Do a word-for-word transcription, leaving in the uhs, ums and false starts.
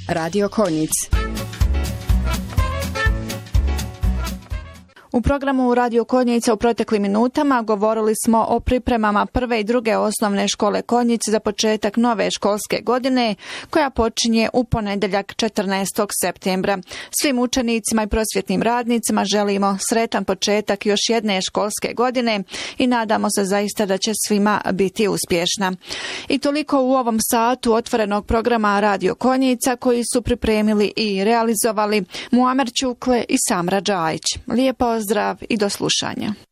Radio Konjic. U programu Radio Konjica u proteklim minutama govorili smo o pripremama prve i druge osnovne škole Konjic za početak nove školske godine koja počinje u ponedjeljak četrnaestog septembra. Svim učenicima i prosvjetnim radnicima želimo sretan početak još jedne školske godine i nadamo se zaista da će svima biti uspješna. I toliko u ovom satu otvorenog programa Radio Konjica koji su pripremili i realizovali Muamer Čukle i Samra Džajić. Lijep pozdrav i do slušanja.